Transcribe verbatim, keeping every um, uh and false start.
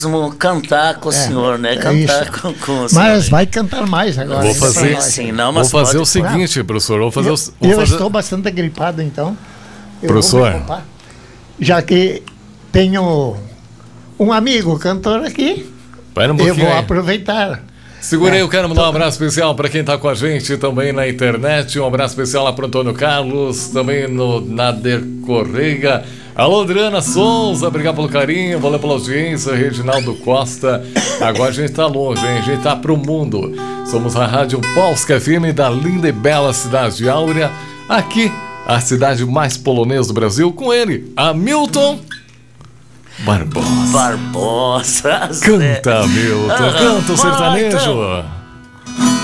cantar com o É, senhor, né? é Cantar isso. com, com o senhor. Mas vai cantar mais agora. Vou ainda fazer, pra nós. sim, não, vou mas fazer pode- o seguinte, professor. Vou fazer Eu, o, vou eu fazer... estou bastante gripado, então. Eu Professor. vou me ocupar. Já que tenho um amigo cantor aqui, Vai um eu pouquinho vou aí. aproveitar. Segurei, É, eu quero mandar um abraço especial para quem está com a gente também na internet. Um abraço especial lá para Antônio Carlos, também no Nader Correia. Alô, Adriana Souza, obrigado pelo carinho, valeu pela audiência. Reginaldo Costa. Agora a gente está longe, hein? A gente está pro mundo. Somos a Rádio Polska F M da linda e bela cidade de Áurea. Aqui, a cidade mais polonesa do Brasil, com ele, Hamilton Barbosa. Barbosa. Canta, Hamilton, Ah, canta o vai, sertanejo. então.